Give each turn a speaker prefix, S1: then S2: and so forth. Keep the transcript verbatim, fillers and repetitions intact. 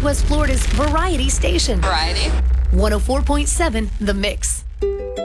S1: Southwest Florida's variety station.
S2: Variety.
S1: one oh four point seven The Mix.